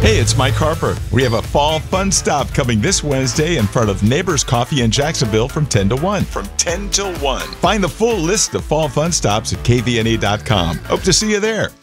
Hey, it's Mike Harper. We have a fall fun stop coming this Wednesday in front of Neighbors Coffee in Jacksonville from 10 to 1. From 10 till 1. Find the full list of fall fun stops at kvna.com. Hope to see you there.